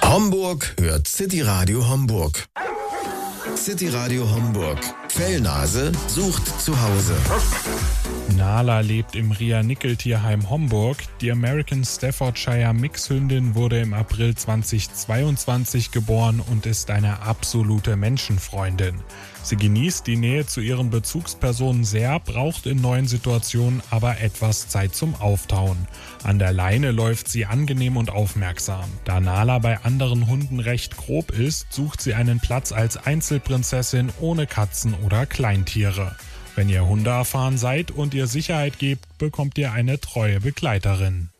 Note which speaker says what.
Speaker 1: Homburg hört City Radio Homburg. City Radio Homburg. Fellnase sucht zu Hause.
Speaker 2: Nala lebt im Ria-Nickel-Tierheim Homburg. Die American Staffordshire Mixhündin wurde im April 2022 geboren und ist eine absolute Menschenfreundin. Sie genießt die Nähe zu ihren Bezugspersonen sehr, braucht in neuen Situationen aber etwas Zeit zum Auftauen. An der Leine läuft sie angenehm und aufmerksam. Da Nala bei anderen Hunden recht grob ist, sucht sie einen Platz als Einzelprinzessin ohne Katzen oder Kleintiere. Wenn ihr hundeerfahren seid und ihr Sicherheit gebt, bekommt ihr eine treue Begleiterin.